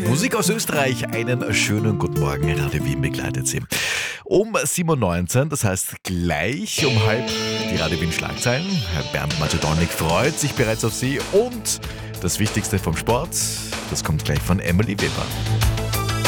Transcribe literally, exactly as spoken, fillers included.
Musik aus Österreich, einen schönen guten Morgen. Radio Wien begleitet Sie. Um sieben Uhr neunzehn, das heißt gleich um halb die Radio Wien Schlagzeilen. Herr Bernd Macedonik freut sich bereits auf Sie und das Wichtigste vom Sport, das kommt gleich von Emily Weber.